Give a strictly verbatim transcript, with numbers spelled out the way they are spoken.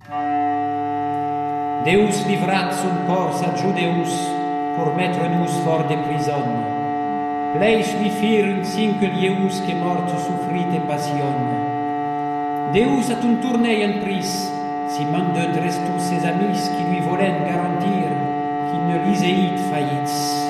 Deus livrat son cors a Judeus pour mettre nous fort de prison. Pleis lui firent cinq lieus que mort souffrit et passion. Deus a ton tournei en pris, si mande tous ses amis qui lui volen garantir qu'il ne liseit faillits.